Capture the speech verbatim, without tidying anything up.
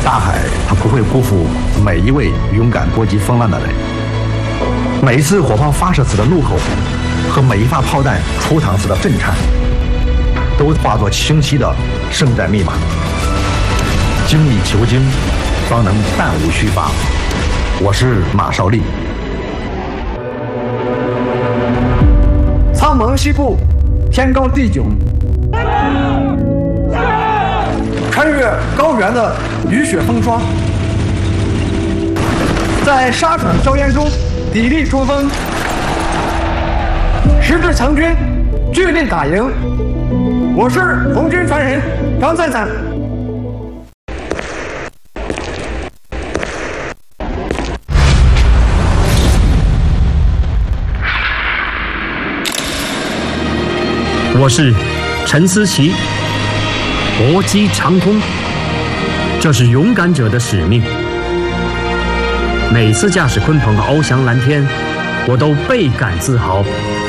大海它不会辜负每一位勇敢搏击风浪的人。每一次火炮发射时的怒吼和每一发炮弹出膛时的震颤，都化作清晰的胜战密码。精益求精，方能弹无虚发。我是马少利。 苍蒙西部，天高地迥，穿越高原的雨雪风霜，在沙场硝烟中砥砺冲锋，十指强军，聚力打赢。我是红军传人张灿灿。 我是陈思琪，搏击长空，这是勇敢者的使命。每次驾驶鲲鹏翱翔蓝天，我都倍感自豪。